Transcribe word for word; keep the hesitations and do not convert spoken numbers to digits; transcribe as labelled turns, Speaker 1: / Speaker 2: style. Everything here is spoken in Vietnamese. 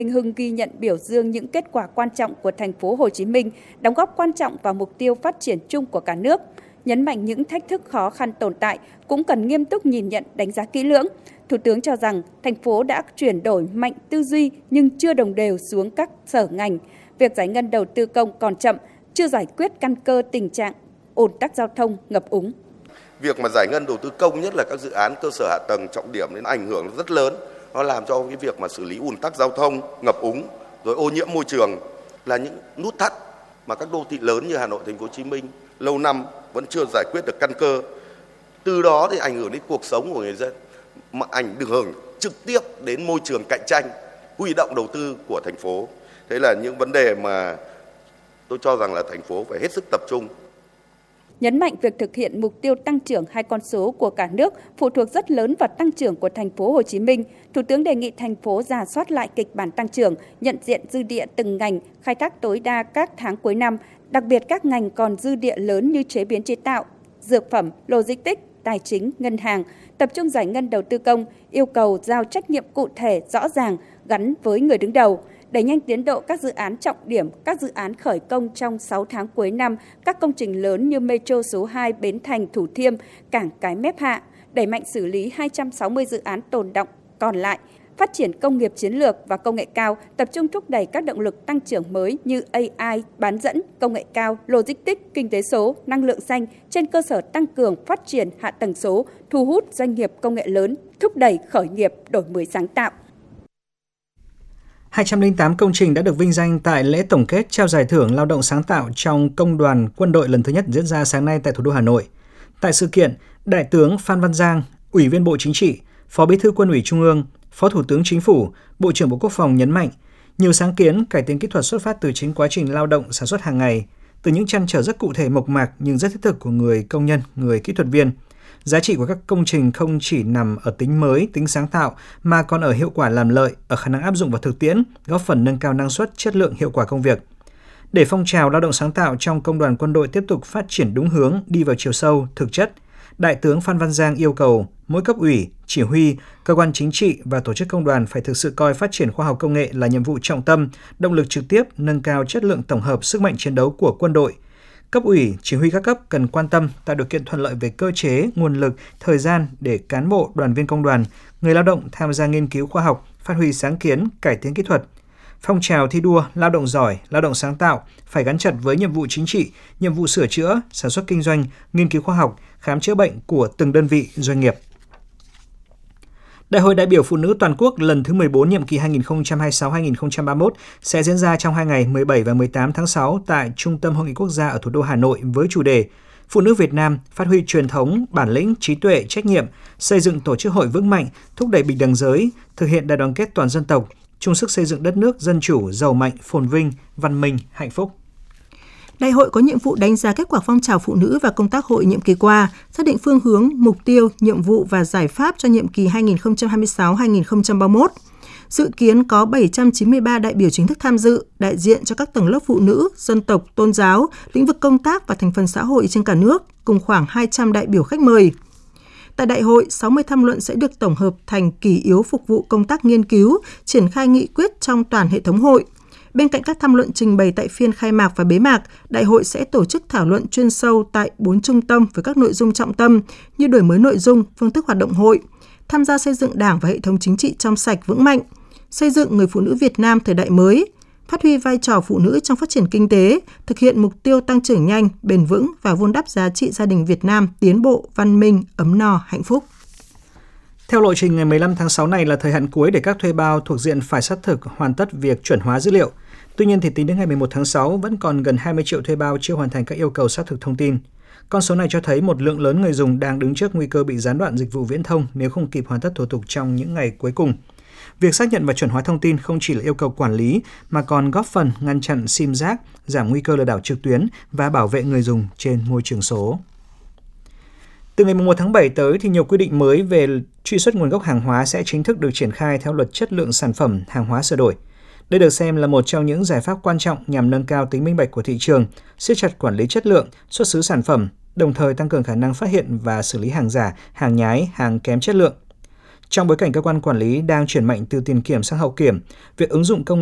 Speaker 1: Bình Hưng ghi nhận biểu dương những kết quả quan trọng của thành phố Hồ Chí Minh, đóng góp quan trọng vào mục tiêu phát triển chung của cả nước. Nhấn mạnh những thách thức khó khăn tồn tại cũng cần nghiêm túc nhìn nhận, đánh giá kỹ lưỡng. Thủ tướng cho rằng thành phố đã chuyển đổi mạnh tư duy nhưng chưa đồng đều xuống các sở ngành. Việc giải ngân đầu tư công còn chậm, chưa giải quyết căn cơ tình trạng ùn tắc giao thông, ngập úng.
Speaker 2: Việc mà giải ngân đầu tư công, nhất là các dự án cơ sở hạ tầng trọng điểm, đến ảnh hưởng rất lớn. Nó làm cho cái việc mà xử lý ùn tắc giao thông, ngập úng, rồi ô nhiễm môi trường là những nút thắt mà các đô thị lớn như Hà Nội, Thành phố Hồ Chí Minh lâu năm vẫn chưa giải quyết được căn cơ. Từ đó thì ảnh hưởng đến cuộc sống của người dân, mà ảnh hưởng trực tiếp đến môi trường cạnh tranh, huy động đầu tư của thành phố. Thế là những vấn đề mà tôi cho rằng là thành phố phải hết sức tập trung.
Speaker 1: Nhấn mạnh việc thực hiện mục tiêu tăng trưởng hai con số của cả nước phụ thuộc rất lớn vào tăng trưởng của thành phố Hồ Chí Minh. Thủ tướng đề nghị thành phố rà soát lại kịch bản tăng trưởng, nhận diện dư địa từng ngành, khai thác tối đa các tháng cuối năm, đặc biệt các ngành còn dư địa lớn như chế biến chế tạo, dược phẩm, logistics, tài chính, ngân hàng, tập trung giải ngân đầu tư công, yêu cầu giao trách nhiệm cụ thể rõ ràng gắn với người đứng đầu. Đẩy nhanh tiến độ các dự án trọng điểm, các dự án khởi công trong sáu tháng cuối năm, các công trình lớn như Metro số hai Bến Thành Thủ Thiêm, Cảng Cái Mép Hạ, đẩy mạnh xử lý hai trăm sáu mươi dự án tồn đọng còn lại, phát triển công nghiệp chiến lược và công nghệ cao, tập trung thúc đẩy các động lực tăng trưởng mới như a i, bán dẫn, công nghệ cao, logistics, kinh tế số, năng lượng xanh trên cơ sở tăng cường phát triển hạ tầng số, thu hút doanh nghiệp công nghệ lớn, thúc đẩy khởi nghiệp, đổi mới sáng tạo.
Speaker 3: hai trăm lẻ tám công trình đã được vinh danh tại lễ tổng kết trao giải thưởng lao động sáng tạo trong Công đoàn Quân đội lần thứ nhất diễn ra sáng nay tại thủ đô Hà Nội. Tại sự kiện, Đại tướng Phan Văn Giang, Ủy viên Bộ Chính trị, Phó Bí thư Quân ủy Trung ương, Phó Thủ tướng Chính phủ, Bộ trưởng Bộ Quốc phòng nhấn mạnh, nhiều sáng kiến, cải tiến kỹ thuật xuất phát từ chính quá trình lao động sản xuất hàng ngày, từ những trăn trở rất cụ thể mộc mạc nhưng rất thiết thực của người công nhân, người kỹ thuật viên. Giá trị của các công trình không chỉ nằm ở tính mới, tính sáng tạo, mà còn ở hiệu quả làm lợi, ở khả năng áp dụng vào thực tiễn, góp phần nâng cao năng suất, chất lượng, hiệu quả công việc. Để phong trào lao động sáng tạo trong Công đoàn Quân đội tiếp tục phát triển đúng hướng, đi vào chiều sâu, thực chất, Đại tướng Phan Văn Giang yêu cầu mỗi cấp ủy, chỉ huy, cơ quan chính trị và tổ chức công đoàn phải thực sự coi phát triển khoa học công nghệ là nhiệm vụ trọng tâm, động lực trực tiếp, nâng cao chất lượng tổng hợp sức mạnh chiến đấu của quân đội. Cấp ủy, chỉ huy các cấp cần quan tâm tạo điều kiện thuận lợi về cơ chế, nguồn lực, thời gian để cán bộ, đoàn viên công đoàn, người lao động tham gia nghiên cứu khoa học, phát huy sáng kiến, cải tiến kỹ thuật. Phong trào thi đua, lao động giỏi, lao động sáng tạo phải gắn chặt với nhiệm vụ chính trị, nhiệm vụ sửa chữa, sản xuất kinh doanh, nghiên cứu khoa học, khám chữa bệnh của từng đơn vị, doanh nghiệp. Đại hội đại biểu phụ nữ toàn quốc lần thứ mười bốn nhiệm kỳ hai nghìn không trăm hai mươi sáu đến hai nghìn không trăm ba mươi mốt sẽ diễn ra trong hai ngày mười bảy và mười tám tháng sáu tại Trung tâm Hội nghị Quốc gia ở thủ đô Hà Nội với chủ đề Phụ nữ Việt Nam phát huy truyền thống, bản lĩnh, trí tuệ, trách nhiệm, xây dựng tổ chức hội vững mạnh, thúc đẩy bình đẳng giới, thực hiện đại đoàn kết toàn dân tộc, chung sức xây dựng đất nước dân chủ, giàu mạnh, phồn vinh, văn minh, hạnh phúc.
Speaker 4: Đại hội có nhiệm vụ đánh giá kết quả phong trào phụ nữ và công tác hội nhiệm kỳ qua, xác định phương hướng, mục tiêu, nhiệm vụ và giải pháp cho nhiệm kỳ hai nghìn không trăm hai mươi sáu đến hai nghìn không trăm ba mươi mốt. Dự kiến có bảy trăm chín mươi ba đại biểu chính thức tham dự, đại diện cho các tầng lớp phụ nữ, dân tộc, tôn giáo, lĩnh vực công tác và thành phần xã hội trên cả nước, cùng khoảng hai trăm đại biểu khách mời. Tại đại hội, sáu mươi tham luận sẽ được tổng hợp thành kỷ yếu phục vụ công tác nghiên cứu, triển khai nghị quyết trong toàn hệ thống hội. Bên cạnh các tham luận trình bày tại phiên khai mạc và bế mạc, đại hội sẽ tổ chức thảo luận chuyên sâu tại bốn trung tâm với các nội dung trọng tâm như đổi mới nội dung, phương thức hoạt động hội, tham gia xây dựng Đảng và hệ thống chính trị trong sạch vững mạnh, xây dựng người phụ nữ Việt Nam thời đại mới, phát huy vai trò phụ nữ trong phát triển kinh tế, thực hiện mục tiêu tăng trưởng nhanh, bền vững và vun đắp giá trị gia đình Việt Nam tiến bộ, văn minh, ấm no, hạnh phúc.
Speaker 3: Theo lộ trình, ngày mười lăm tháng sáu này là thời hạn cuối để các thuê bao thuộc diện phải xác thực hoàn tất việc chuẩn hóa dữ liệu. Tuy nhiên, thì tính đến ngày mười một tháng sáu, vẫn còn gần hai mươi triệu thuê bao chưa hoàn thành các yêu cầu xác thực thông tin. Con số này cho thấy một lượng lớn người dùng đang đứng trước nguy cơ bị gián đoạn dịch vụ viễn thông nếu không kịp hoàn tất thủ tục trong những ngày cuối cùng. Việc xác nhận và chuẩn hóa thông tin không chỉ là yêu cầu quản lý mà còn góp phần ngăn chặn sim rác, giảm nguy cơ lừa đảo trực tuyến và bảo vệ người dùng trên môi trường số. Từ ngày mùng một tháng bảy tới thì nhiều quy định mới về truy xuất nguồn gốc hàng hóa sẽ chính thức được triển khai theo Luật Chất lượng Sản phẩm hàng hóa sửa đổi. Đây được xem là một trong những giải pháp quan trọng nhằm nâng cao tính minh bạch của thị trường, siết chặt quản lý chất lượng, xuất xứ sản phẩm, đồng thời tăng cường khả năng phát hiện và xử lý hàng giả, hàng nhái, hàng kém chất lượng. Trong bối cảnh cơ quan quản lý đang chuyển mạnh từ tiền kiểm sang hậu kiểm, việc ứng dụng công